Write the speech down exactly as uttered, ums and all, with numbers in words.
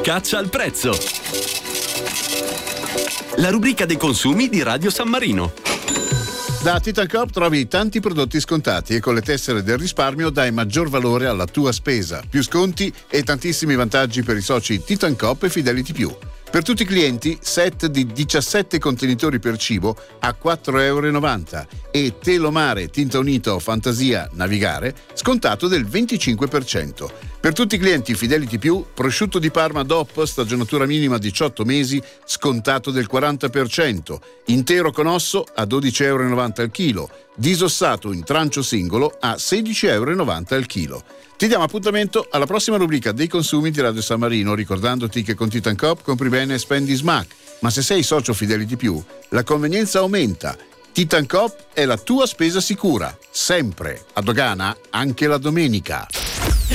Caccia al prezzo. La rubrica dei consumi di Radio San Marino. Da Titan Coop trovi tanti prodotti scontati e con le tessere del risparmio dai maggior valore alla tua spesa. Più sconti e tantissimi vantaggi per i soci Titan Coop e Fidelity Più. Per tutti i clienti, set di diciassette contenitori per cibo a quattro virgola novanta euro e Telomare, Tinta Unita o Fantasia Navigare scontato del venticinque per cento. Per tutti i clienti Fidelity Più, prosciutto di Parma D O P, stagionatura minima diciotto mesi, scontato del quaranta per cento. Intero con osso a dodici virgola novanta euro al chilo. Disossato in trancio singolo a sedici virgola novanta euro al chilo. Ti diamo appuntamento alla prossima rubrica dei consumi di Radio San Marino, ricordandoti che con Titan Coop compri bene e spendi smack, ma se sei socio Fidelity Più, la convenienza aumenta. Titan Coop è la tua spesa sicura, sempre, a dogana anche la domenica.